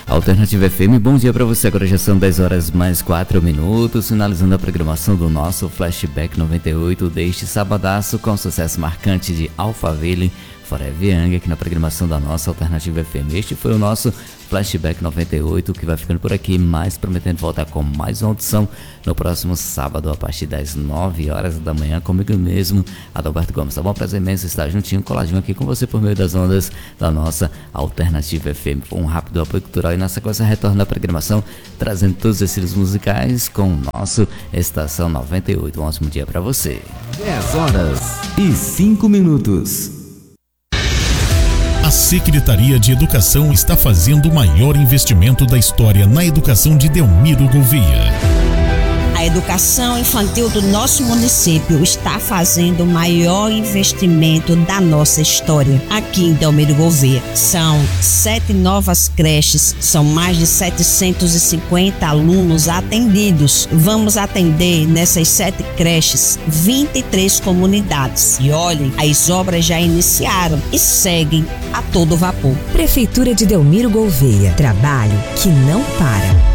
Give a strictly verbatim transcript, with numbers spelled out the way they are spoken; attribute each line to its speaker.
Speaker 1: Alternativa F M, bom dia para você. Agora já são dez horas mais quatro minutos, finalizando a programação do nosso Flashback noventa e oito deste sabadaço com sucesso marcante de Alphaville, Forever Young, aqui na programação da nossa Alternativa F M. Este foi o nosso Flashback noventa e oito, que vai ficando por aqui, mas prometendo voltar com mais uma audição no próximo sábado, a partir das nove horas da manhã, comigo mesmo, Adalberto Gomes. Tá bom? Prazer imenso estar juntinho, coladinho aqui com você por meio das ondas da nossa Alternativa F M. Foi um rápido apoio cultural e na sequência retorno da programação, trazendo todos os estilos musicais com o nosso Estação noventa e oito. Um ótimo dia para você.
Speaker 2: dez horas e cinco minutos.
Speaker 3: A Secretaria de Educação está fazendo o maior investimento da história na educação de Delmiro Gouveia.
Speaker 4: A educação infantil do nosso município está fazendo o maior investimento da nossa história aqui em Delmiro Gouveia. São sete novas creches, são mais de setecentos e cinquenta alunos atendidos. Vamos atender nessas sete creches vinte e três comunidades. E olhem, as obras já iniciaram e seguem a todo vapor.
Speaker 5: Prefeitura de Delmiro Gouveia, trabalho que não para.